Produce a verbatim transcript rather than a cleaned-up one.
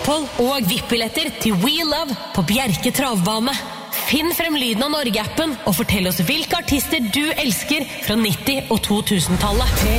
Østfold og V I P-billetter til We Love på Bjerke Travbane. Finn frem lyden av Norge-appen og fortell oss hvilke artister du elsker fra nitti- og to tusen-tallet.